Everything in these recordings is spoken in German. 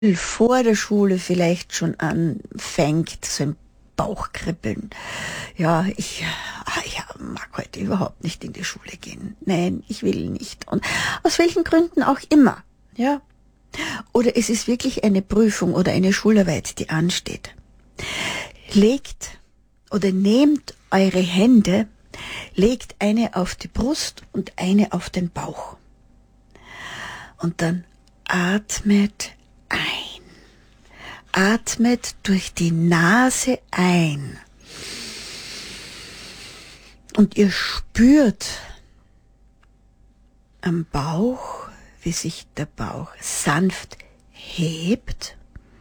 vor der Schule vielleicht schon anfängt, so ein Bauchkribbeln. Ja, ich mag heute überhaupt nicht in die Schule gehen. Nein, ich will nicht. Und aus welchen Gründen auch immer. Ja. Oder es ist wirklich eine Prüfung oder eine Schularbeit, die ansteht. Legt oder nehmt eure Hände, legt eine auf die Brust und eine auf den Bauch. Und dann atmet ein. Atmet durch die Nase ein. Und ihr spürt am Bauch, wie sich der Bauch sanft hebt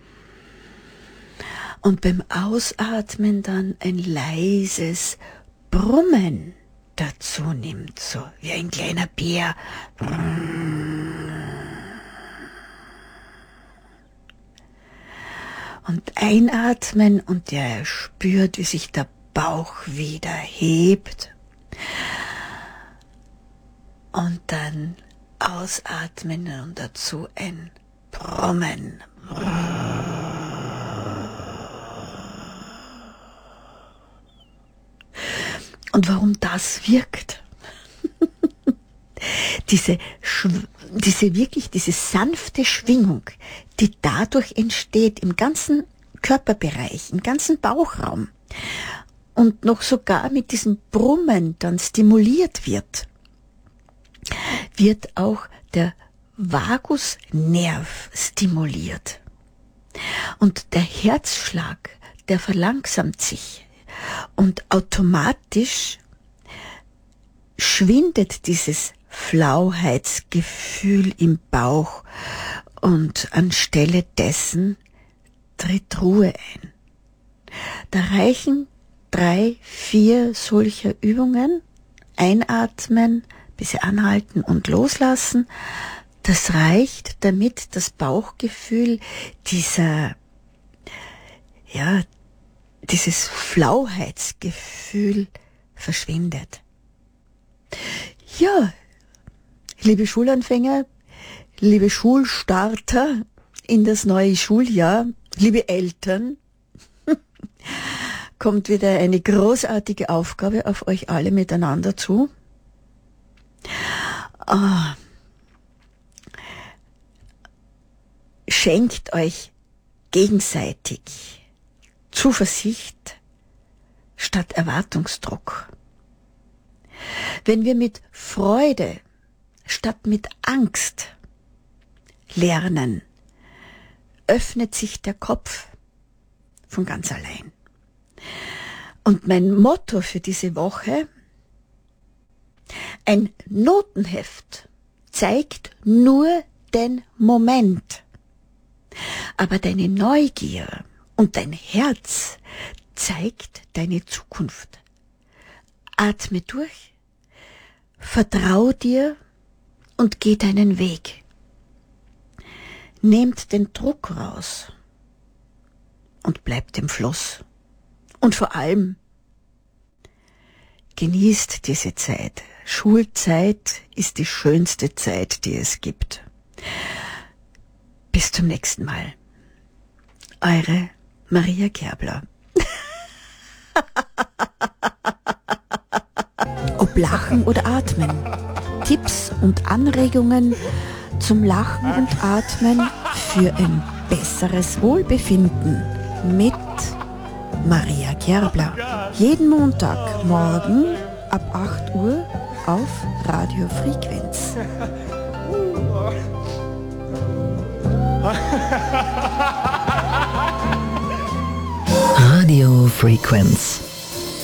und beim Ausatmen dann ein leises Brummen dazu nimmt, so wie ein kleiner Bär. Und einatmen und ihr spürt, wie sich der Bauch wieder hebt. Und dann ausatmen und dazu ein Brummen. Und warum das wirkt? diese sanfte Schwingung, die dadurch entsteht im ganzen Körperbereich, im ganzen Bauchraum und noch sogar mit diesem Brummen dann stimuliert wird auch der Vagusnerv stimuliert. Und der Herzschlag, der verlangsamt sich und automatisch schwindet dieses Flauheitsgefühl im Bauch und anstelle dessen tritt Ruhe ein. Da reichen 3, 4 solcher Übungen. Einatmen, bisschen anhalten und loslassen. Das reicht, damit das Bauchgefühl dieses Flauheitsgefühl verschwindet. Ja, liebe Schulanfänger, liebe Schulstarter in das neue Schuljahr, liebe Eltern, kommt wieder eine großartige Aufgabe auf euch alle miteinander zu. Schenkt euch gegenseitig Zuversicht statt Erwartungsdruck. Wenn wir mit Freude statt mit Angst lernen, öffnet sich der Kopf von ganz allein. Und mein Motto für diese Woche: ein Notenheft zeigt nur den Moment, aber deine Neugier und dein Herz zeigt deine Zukunft. Atme durch, vertrau dir und geh deinen Weg. Nehmt den Druck raus und bleibt im Fluss. Und vor allem genießt diese Zeit. Schulzeit ist die schönste Zeit, die es gibt. Bis zum nächsten Mal. Eure Maria Kerbler. Ob Lachen oder Atmen. Tipps und Anregungen zum Lachen und Atmen für ein besseres Wohlbefinden mit Maria Kerbler. Jeden Montagmorgen ab 8 Uhr auf Radio Frequenz. Radio Frequenz.